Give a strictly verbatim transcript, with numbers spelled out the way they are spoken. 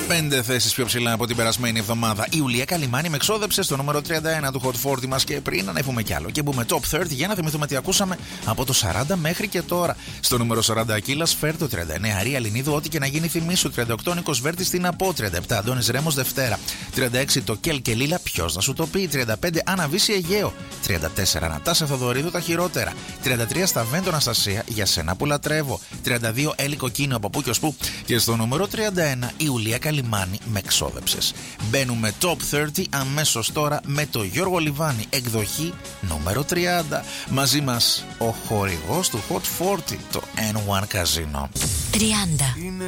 Πέντε θέσεις πιο ψηλά από την περασμένη εβδομάδα. Η Ιουλία Καλιμάνη με εξόδεψε στο νούμερο τριάντα ένα του Hot σαράντα μας. Και πριν ανέβουμε κι άλλο και μπούμε top τριάντα για να θυμηθούμε τι ακούσαμε από το σαράντα μέχρι και τώρα. Στο νούμερο σαράντα Ακύλα Φέρ, το τριάντα εννέα Αρία Λινίδου, ό,τι και να γίνει θυμίσου. τριάντα οκτώ Νίκος Βέρτη στην Από. τριάντα επτά Αντώνης Ρέμος Δευτέρα. τριάντα έξι Το Κέλ και Λίλα, ποιος να σου το πει. τριάντα πέντε Αναβίση Αιγαίο. τριάντα τέσσερα Νατάσα Θοδωρίδου, τα χειρότερα. τριάντα τρία Σταβέντο Αναστασία, για σένα που λατρεύω. τριάντα δύο Έλλη Κοκκίνο, από πού και ως πού. Και στο νούμερο τριάντα ένα η Ιουλία Καλιμάνη με εξόδεψες. Μπαίνουμε top τριάντα αμέσως τώρα με το Γιώργο Λιβάνη, εκδοχή νούμερο τριάντα. Μαζί μας ο χορηγός του Hot σαράντα, το N ένα Casino. τριάντα. Είναι